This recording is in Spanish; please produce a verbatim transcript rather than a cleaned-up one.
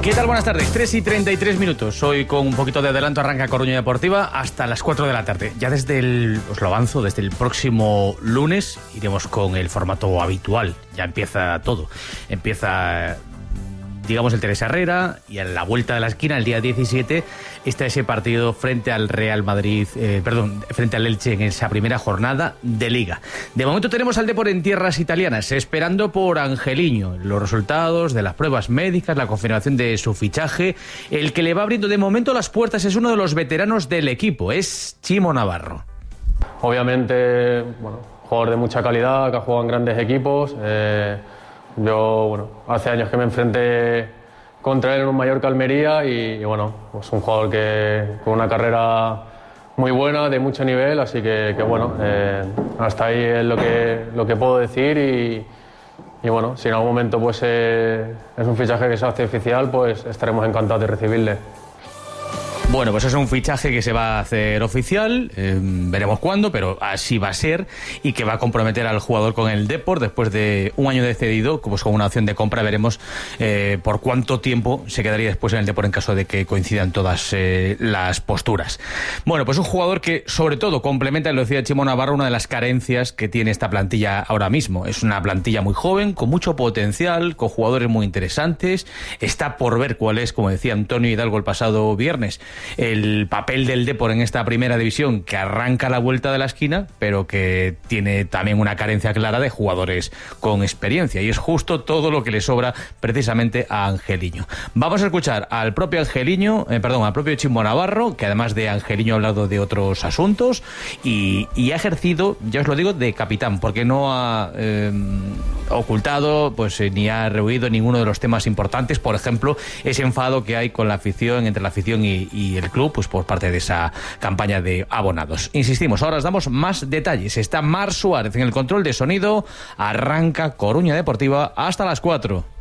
¿Qué tal? Buenas tardes, tres y treinta y tres minutos. Hoy con un poquito de adelanto arranca Coruña Deportiva hasta las cuatro de la tarde. Ya desde el, os lo avanzo, desde el próximo lunes iremos con el formato habitual. Ya empieza todo. Empieza, digamos, el Teresa Herrera y a la vuelta de la esquina, el día diecisiete, está ese partido frente al Real Madrid, eh, perdón, frente al Elche en esa primera jornada de Liga. De momento tenemos al Depor en tierras italianas, esperando por Angeliño, los resultados de las pruebas médicas, la confirmación de su fichaje. El que le va abriendo de momento las puertas es uno de los veteranos del equipo, es Chimo Navarro. Obviamente, bueno, jugador de mucha calidad, que ha jugado en grandes equipos. Eh, yo, bueno, hace años que me enfrenté contra él en un Mallorca Almería y, y bueno, es un jugador que con una carrera muy buena, de mucho nivel, así que, que bueno, eh, hasta ahí es lo que, lo que puedo decir y, y bueno, si en algún momento pues eh, es un fichaje que se hace oficial, pues estaremos encantados de recibirle. Bueno, pues es un fichaje que se va a hacer oficial, eh, veremos cuándo, pero así va a ser, y que va a comprometer al jugador con el Depor después de un año de cedido, pues con una opción de compra. Veremos eh, por cuánto tiempo se quedaría después en el Depor en caso de que coincidan todas eh, las posturas. Bueno, pues un jugador que sobre todo complementa, lo decía Chimo Navarro, una de las carencias que tiene esta plantilla ahora mismo. Es una plantilla muy joven, con mucho potencial, con jugadores muy interesantes. Está por ver cuál es, como decía Antonio Hidalgo el pasado viernes, el papel del Depor en esta primera división, que arranca a la vuelta de la esquina, pero que tiene también una carencia clara de jugadores con experiencia, y es justo todo lo que le sobra precisamente a Angeliño. Vamos a escuchar al propio Angeliño, eh, perdón, al propio Chimo Navarro, que además de Angeliño ha hablado de otros asuntos y, y ha ejercido, ya os lo digo, de capitán, porque no ha eh, ocultado pues eh, ni ha rehuido ninguno de los temas importantes, por ejemplo, ese enfado que hay con la afición, entre la afición y, y el club, pues por parte de esa campaña de abonados. Insistimos, ahora os damos más detalles. Está Mar Suárez en el control de sonido. Arranca Coruña Deportiva hasta las cuatro.